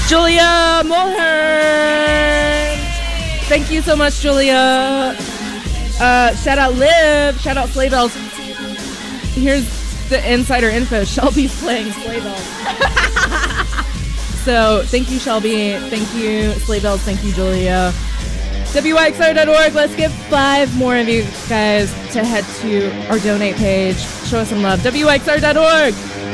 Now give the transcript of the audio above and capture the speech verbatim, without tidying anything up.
Julia Mulhern. Thank you so much, Julia. Uh, shout out Liv. Shout out Sleigh Bells. Here's the insider info. Shelby's playing Sleigh Bells. So thank you, Shelby. Thank you, Sleigh Bells. Thank you, Julia. W Y X R dot org. Let's get five more of you guys to head to our donate page. Show us some love. W Y X R dot org.